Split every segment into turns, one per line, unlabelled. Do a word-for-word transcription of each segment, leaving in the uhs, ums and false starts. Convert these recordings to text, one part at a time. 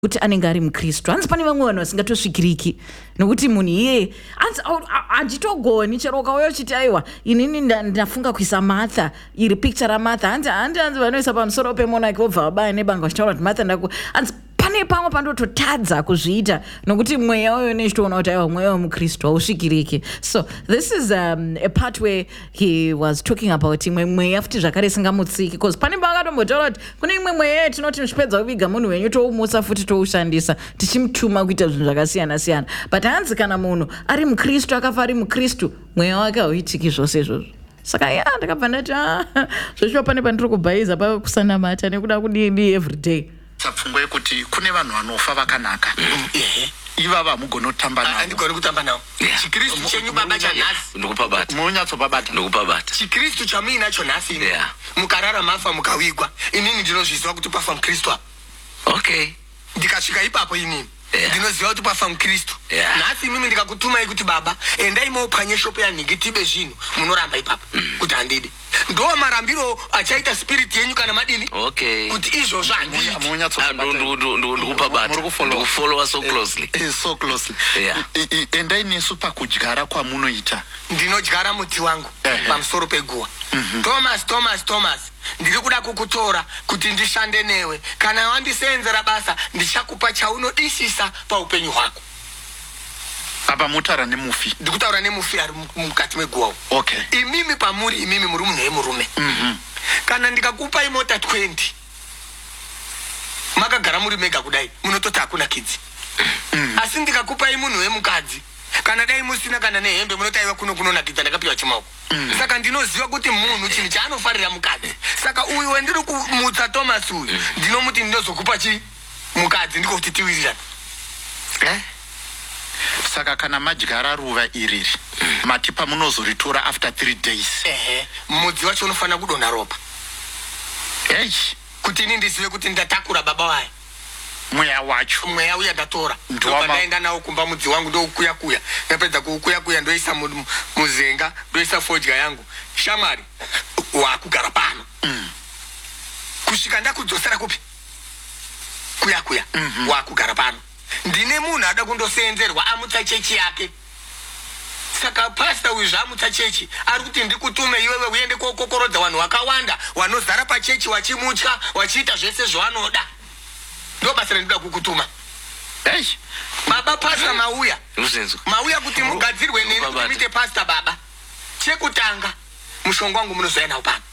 kuti anenge ari mukristu. Hanzi pane vamwe vanhu vasingatosvikiriki nokuti munhu iye hanzi handitogoni chero ukauya uchiti aiwa inini ndafunga kuisa Martha iri picture raMartha hanzi handi hanzi vanoisa pamusoro pemonaki vobva vabaya nebanga vachitaura kuti Martha ndaku hanzi pane pamwe pandototadza kuzviita nokuti mweya uyo nechitoona kuti aiwa mweya wemukristu hausvikiriki. So this is um, a part where he was talking about imwe mweya futi zvakare isingamutsiki because pane pakatombotaura kuti kune imwe mweya tinoti muchipedza kuviga munhu wenyu toumusa futi toushandisa tichimutuma kuita zvinhu zvakasiyana siyana. But hanzi kana munhu ari mukristu akafa ari mukristu mweya wake hauitiki zvose izvozvo. Saka ya ndakabva ndati zveshuwa pane pandiri kubhaiza pakusanamata nekuda kudii everyday.
Sapfungwa yekuti kune vanhu vanofa vakanaka.
Ehe.
Ivava mugonotamba navo.
Andigoni kutamba navo. Chikristu chenyu baba chanhasi.
Ndokupabata.
Munyatsopabata.
Ndokupabata.
Chikristu chamuinacho nhasi ino.
Yeah.
Mukarara mafa mukawigwa. Inini ndinozviziva kuti pafa mukristu.
Okay.
Ndikasvika ipapo inini.
Yeah.
Ndinoziva kuti pafa mukristu.
Yeah.
Nhasi mimi ndikakutumai kuti baba endai maupanye shopu yanhingi tibe zvinhu munoramba ipapo. Kuti handidi. Ndo marambiro achaita spirit yenyu kana madini.
Okay.
Kuti izvozvo handidi.
Munyatsopabata.
Ndokupabata. Ndikufollowa so closely.
Eh, so closely.
Yeah.
Endai nesu pakudyara kwamunoita.
Ndinodyara muti wangu pamusoro peguwa. Thomas Thomas Thomas ndiri kuda kukutora kuti ndishande newe kana wandisenzera basa ndichakupa chaunodisisa paupenyu hwako.
Apa mutara nemufi.
Ndikutaura nemufi ari mukati meguwa.
Okay.
Imimi pamuri imimi muri munhu wemurume.
Mhm.
Kana ndikakupa imota twenty makagara muri mega kudai munototi hakuna kidzi. Asi ndikakupa imunhu wemukadzi kana dai musina kana nehembe munotaiwa kuno kunonakidza ndakapiwa chimaoko. Saka ndinoziva kuti munhu chinhu chaanofarira mukadzi. Saka uyu wendiri kumutsa Thomas uyu ndinomuti ndinozokupa chi mukadzi ndiko kuti tiwirirane.
Eh? Saka kana madyara ruva iriri mati pamunozoritora after three days.
Ehe, mudzi wacho unofanira kudonha ropa.
Hey,
kuti ini ndizive kuti ndatakura baba waye.
mweya wacho.
Mweya uya ndatora.
Ndoma.
Ndaenda nawo kumba mudzi wangu ndokukuya kuya. Ndapedza kukuya kuya ndoisa muzenga, ndoisa fodya yangu. Shamwari wakugara pano.
Mm.
Kusvika ndakudzosera kupi? Kuya kuya.
Mm-hmm.
Wakugara pano. Ndine munhu ada kundosenzerwa amutsa chechi yake. Saka pastor uyu zvamutsa chechi ari kuti ndikutume iwewe uende kokokorodza vanhu vakawanda vanozara pachechi wachimutya wachiita zvese zvavanoda. Ndo basa rendinoda kukutuma.
Hey,
Baba pastor mauya.
Rusenzo.
Mauya kuti mugadzirwe neni kuti muite pastor baba. Chekutanga mushonga wangu munozoya nawo pano.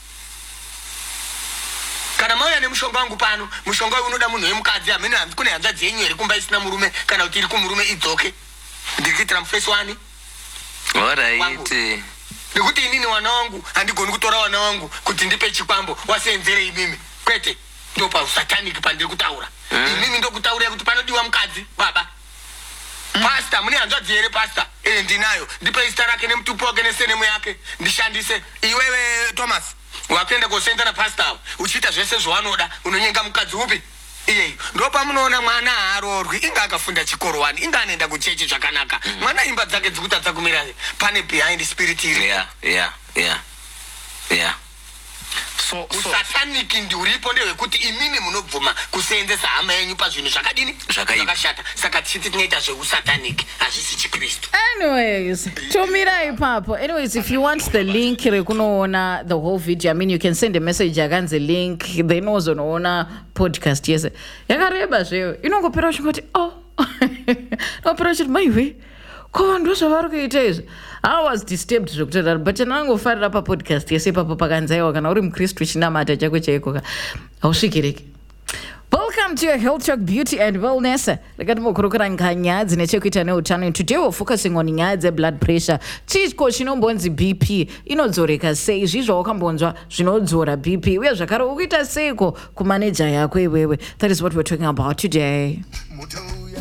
Kana mauya nemushonga wangu pano, mushonga uyu unoda munhu wemukadzi amene hanzi kune hanzvadzi yenyu here kumba isina murume kana kuti iri kumurume idzoke. Ndiri kuitira mufesi wani.
Alright.
Ndikuti inini wana wangu handigoni kutora wana wangu kuti ndipe chikwambo wasenzere imimi. Kwete ndopa usatanic pandiri kutaura. Inini ndokutaurira kuti panodiwa mukadzi baba. Pastor mune hanzvadzi here pastor? Eh ndinayo. Ndipe zita rake nemutupo wake nesenemu yake ndishandise. Iwewe Thomas wapenda kusenza na pastor uchiita zvese zvawanoda unonyenga mukadzi upi? Iye ndo pamunoona mwana haarorwi inga akafunda chikoro wani inga anoenda kuchechi zvakanaka. Mwana imba dzake dzikutadza kumira pane behind spirit iri.
Yeah, yeah, yeah. Yeah.
so so
Satanic nduripo ndewekuti imimi munobvuma kusenzesa hama yenyu pazvinhu zvakadini zvakashata. Saka tichiti tinoita zveusatanic hazvisi chikristu.
Anyways, tumira ipapo. Anyways, if you want the link rekunoona the whole video, I mean you can send a message akanzi link then uzonoona podcast yese. Yakareba zveyo. Inongopera uchingoti oh. Inongopera uchiti maiwe. Kwa ndo zvavari kuita izvi. I was disturbed zvekutadaro but nangofarira pa podcast yese ipapo pakanzaiwa kana uri mukristu chinamata chako chaiko hausvikiriki. Welcome to your Health Talk Beauty and Wellness. Lekati mokurukura nyaya dzine chekuita neutano. Today we're focusing on nyaya dze-blood pressure. Chiko chinombonzi B P inodzoreka sei? Zvizvo wakambonzwa zvinodzora B P. Uye zvakare ukuita seiko kumaneja yako iwewe. That is what we're talking about today.